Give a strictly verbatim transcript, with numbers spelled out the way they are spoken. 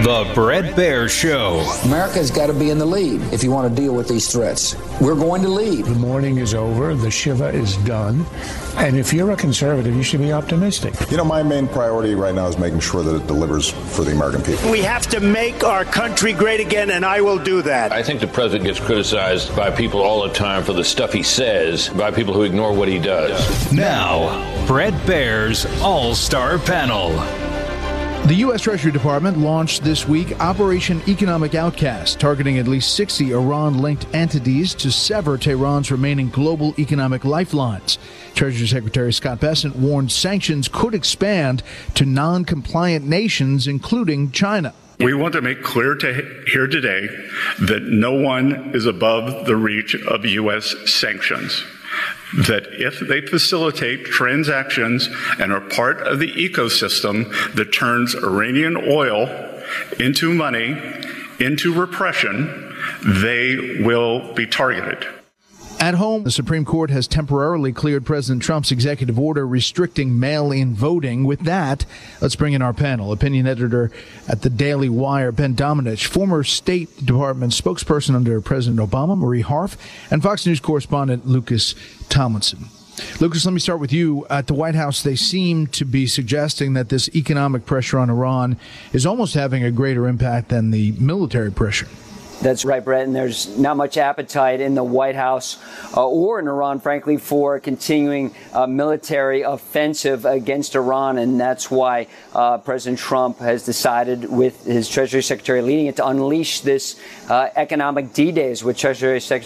The Bret Baier Show. America's got to be in the lead if you want to deal with these threats. We're going to lead. The mourning is over. The Shiva is done. And if you're a conservative, you should be optimistic. You know, my main priority right now is making sure that it delivers for the American people. We have to make our country great again, and I will do that. I think the president gets criticized by people all the time for the stuff he says, by people who ignore what he does. Now, Bret Baier's All-Star Panel. The U S. Treasury Department launched this week Operation Economic Outcast, targeting at least sixty Iran-linked entities to sever Tehran's remaining global economic lifelines. Treasury Secretary Scott Bessent warned sanctions could expand to non-compliant nations, including China. We want to make clear to here today that no one is above the reach of U S sanctions. That if they facilitate transactions and are part of the ecosystem that turns Iranian oil into money, into repression, they will be targeted. At home, the Supreme Court has temporarily cleared President Trump's executive order restricting mail-in voting. With that, let's bring in our panel. Opinion editor at the Daily Wire, Ben Domenech, former State Department spokesperson under President Obama, Marie Harf, and Fox News correspondent Lucas Tomlinson. Lucas, let me start with you. At the White House, they seem to be suggesting that this economic pressure on Iran is almost having a greater impact than the military pressure. That's right, Brett, and there's not much appetite in the White House uh, or in Iran, frankly, for continuing a military offensive against Iran, and that's why uh, President Trump has decided, with his Treasury Secretary leading it, to unleash this uh, economic D-Days with Treasury Secretary